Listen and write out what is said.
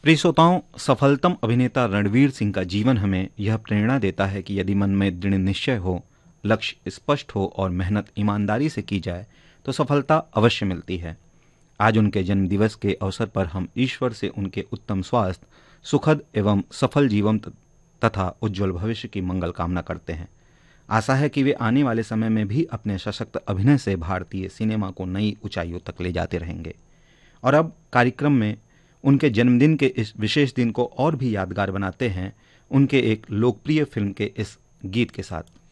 प्रिय श्रोताओं, सफलतम अभिनेता रणवीर सिंह का जीवन हमें यह प्रेरणा देता है कि यदि मन में दृढ़ निश्चय हो, लक्ष्य स्पष्ट हो और मेहनत ईमानदारी से की जाए तो सफलता अवश्य मिलती है। आज उनके जन्मदिवस के अवसर पर हम ईश्वर से उनके उत्तम स्वास्थ्य, सुखद एवं सफल जीवन तथा उज्जवल भविष्य की मंगल कामना करते हैं। आशा है कि वे आने वाले समय में भी अपने सशक्त अभिनय से भारतीय सिनेमा को नई ऊंचाइयों तक ले जाते रहेंगे। और अब कार्यक्रम में उनके जन्मदिन के इस विशेष दिन को और भी यादगार बनाते हैं उनके एक लोकप्रिय फिल्म के इस गीत के साथ।